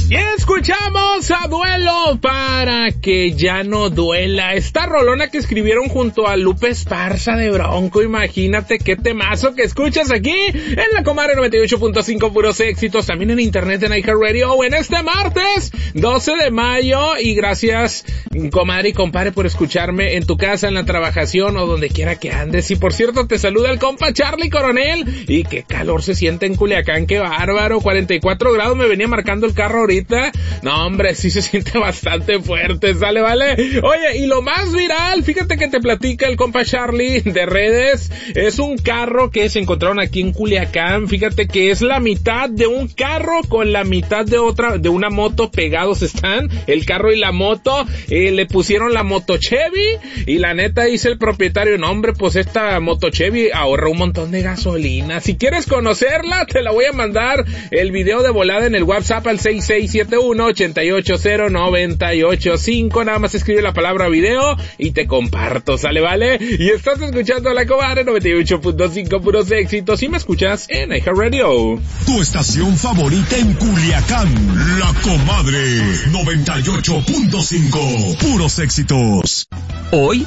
Y escuchamos a Duelo para que ya no duela. Esta rolona que escribieron junto a Lupe Esparza de Bronco. Imagínate qué temazo que escuchas aquí en la Comadre 98.5 puros éxitos. También en internet en iHeartRadio en este martes 12 de mayo. Y gracias, comadre y compadre, por escucharme en tu casa, en la trabajación o donde quiera que andes. Y por cierto, te saluda el compa Charlie Coronel. Y qué calor se siente en Culiacán, qué bárbaro. 44 grados me venía marcando el carro ahorita. No, hombre, sí se siente bastante fuerte, ¿sale, vale? Oye, y lo más viral, fíjate que te platica el compa Charlie de redes, es un carro que se encontraron aquí en Culiacán. Fíjate que es la mitad de un carro con la mitad de otra, de una moto pegados están, el carro y la moto. Le pusieron la moto Chevy, y la neta dice el propietario, no, hombre, pues esta moto Chevy ahorra un montón de gasolina. Si quieres conocerla, te la voy a mandar el video de volada en el WhatsApp al 6671-880-985. Nada más escribe la palabra video y te comparto, ¿sale, vale? Y estás escuchando La Comadre 98.5 puros éxitos. Y me escuchas en iHeartRadio. Tu estación favorita en Culiacán, La Comadre 98.5 puros éxitos. Hoy